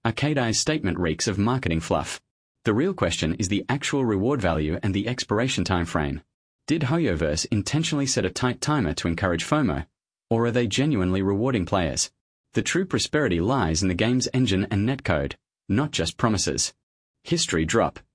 Arcadai's statement reeks of marketing fluff. The real question is the actual reward value and the expiration time frame. Did Hoyoverse intentionally set a tight timer to encourage FOMO, or are they genuinely rewarding players? The true prosperity lies in the game's engine and netcode, not just promises. History drop.